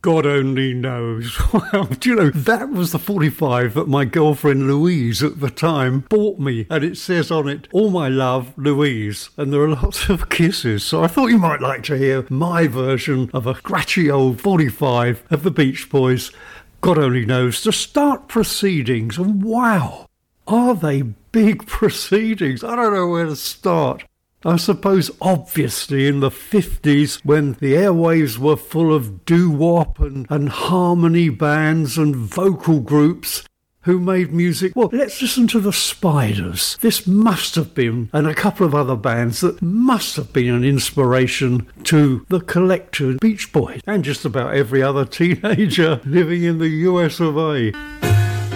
God only knows. Well, do you know, that was the 45 that my girlfriend Louise at the time bought me, and it says on it, "All my love, Louise," and there are lots of kisses. So I thought you might like to hear my version of a scratchy old 45 of the Beach Boys, God only knows, to start proceedings. And wow, are they big proceedings? I don't know where to start. I suppose obviously in the 50s, when the airwaves were full of doo-wop and harmony bands and vocal groups who made music. Well, let's listen to the Spiders. This must have been, and a couple of other bands that must have been an inspiration to the collector Beach Boys and just about every other teenager living in the US of A.